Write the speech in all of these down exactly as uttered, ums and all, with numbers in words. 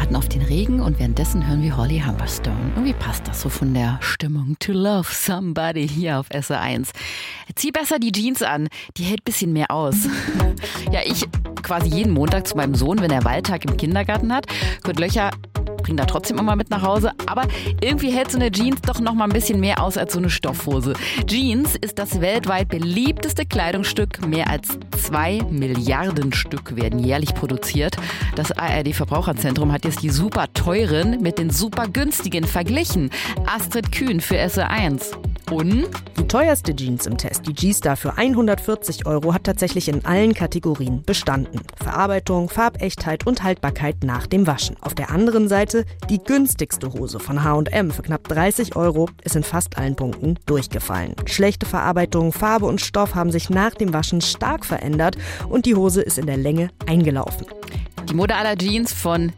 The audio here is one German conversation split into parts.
warten auf den Regen und währenddessen hören wir Holly Humberstone. Irgendwie passt das so von der Stimmung. To love somebody hier auf S R eins. Zieh besser die Jeans an, die hält ein bisschen mehr aus. Ja, ich quasi jeden Montag zu meinem Sohn, wenn er Wahltag im Kindergarten hat. Kurt Löcher bringt da trotzdem immer mit nach Hause. Aber irgendwie hält so eine Jeans doch noch mal ein bisschen mehr aus als so eine Stoffhose. Jeans ist das weltweit beliebteste Kleidungsstück. Mehr als zwei Milliarden Stück werden jährlich produziert. Das A R D-Verbraucherzentrum hat jetzt die super teuren mit den super günstigen verglichen. Astrid Kühn für S R eins. Und? Die teuerste Jeans im Test, die G-Star für hundertvierzig Euro, hat tatsächlich in allen Kategorien bestanden. Verarbeitung, Farbechtheit und Haltbarkeit nach dem Waschen. Auf der anderen Seite die günstigste Hose von H und M für knapp dreißig Euro ist in fast allen Punkten durchgefallen. Schlechte Verarbeitung, Farbe und Stoff haben sich nach dem Waschen stark verändert und die Hose ist in der Länge eingelaufen. Die Mode aller Jeans von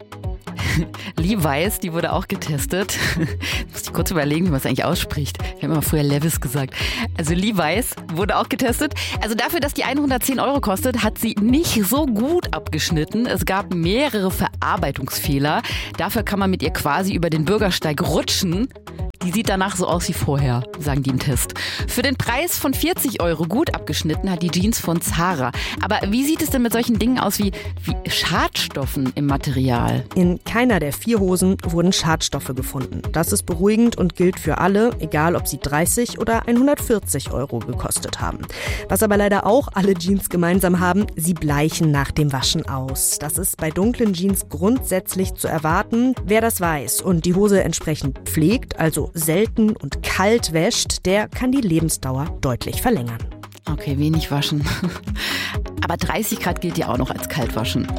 Levi's, die wurde auch getestet. Muss ich kurz überlegen, wie man es eigentlich ausspricht. Ich habe immer früher Levis gesagt. Also Levi's wurde auch getestet. Also dafür, dass die hundertzehn Euro kostet, hat sie nicht so gut abgeschnitten. Es gab mehrere Verarbeitungsfehler. Dafür kann man mit ihr quasi über den Bürgersteig rutschen. Die sieht danach so aus wie vorher, sagen die im Test. Für den Preis von vierzig Euro gut abgeschnitten hat die Jeans von Zara. Aber wie sieht es denn mit solchen Dingen aus wie, wie Schadstoffen im Material? In keiner der vier Hosen wurden Schadstoffe gefunden. Das ist beruhigend und gilt für alle, egal ob sie dreißig oder hundertvierzig Euro gekostet haben. Was aber leider auch alle Jeans gemeinsam haben, sie bleichen nach dem Waschen aus. Das ist bei dunklen Jeans grundsätzlich zu erwarten. Wer das weiß und die Hose entsprechend pflegt, also selten und kalt wäscht, der kann die Lebensdauer deutlich verlängern. Okay, wenig waschen. Aber dreißig Grad gilt ja auch noch als Kaltwaschen.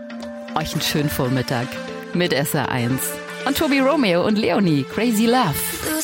Euch einen schönen Vormittag mit S R eins. Und Tobi Romeo und Leonie, Crazy Love.